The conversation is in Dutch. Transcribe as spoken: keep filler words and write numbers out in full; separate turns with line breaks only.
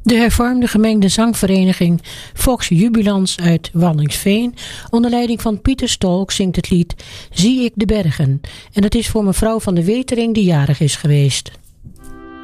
De hervormde gemengde zangvereniging Fox Jubilans uit Waddinxveen onder leiding van Pieter Stolk zingt het lied Zie ik de bergen. En dat is voor mevrouw van de Wetering die jarig is geweest.